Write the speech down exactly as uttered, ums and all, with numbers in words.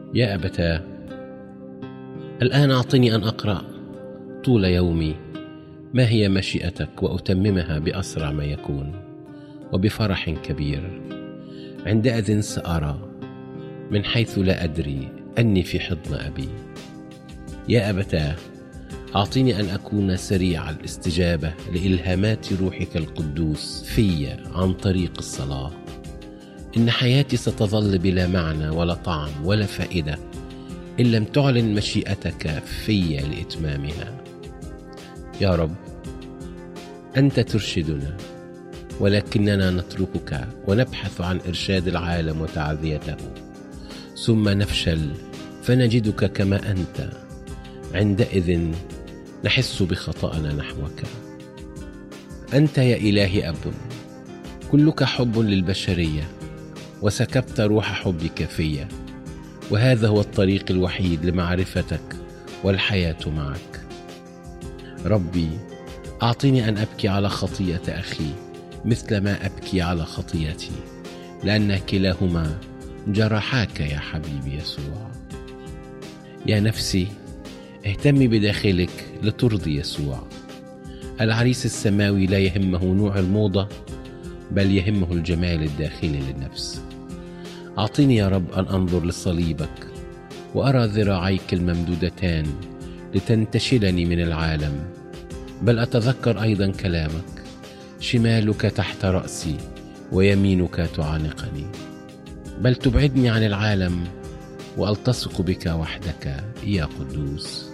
يا أبتاه، الآن أعطني أن أقرأ طول يومي ما هي مشيئتك وأتممها بأسرع ما يكون وبفرح كبير. عندئذ سأرى من حيث لا أدري أني في حضن أبي. يا أبتاه، أعطني أن أكون سريع الاستجابة لإلهامات روحك القدوس في عن طريق الصلاة. إن حياتي ستظل بلا معنى ولا طعم ولا فائدة إن لم تعلن مشيئتك في لإتمامها. يا رب، أنت ترشدنا، ولكننا نتركك ونبحث عن إرشاد العالم وتعذيته، ثم نفشل فنجدك كما أنت. عندئذ نحس بخطأنا نحوك. أنت يا إلهي أب، كلك حب للبشرية، وسكبت روح حبك في، وهذا هو الطريق الوحيد لمعرفتك والحياة معك. ربي، أعطني أن أبكي على خطيئة أخي مثل ما أبكي على خطيئتي، لأن كلاهما جرحاك يا حبيبي يسوع. يا نفسي، اهتمي بداخلك لترضي يسوع. العريس السماوي لا يهمه نوع الموضة، بل يهمه الجمال الداخلي للنفس. أعطني يا رب أن أنظر لصليبك وأرى ذراعيك الممدودتان لتنتشلني من العالم، بل أتذكر أيضا كلامك: شمالك تحت رأسي ويمينك تعانقني. بل تبعدني عن العالم وألتصق بك وحدك يا قدوس.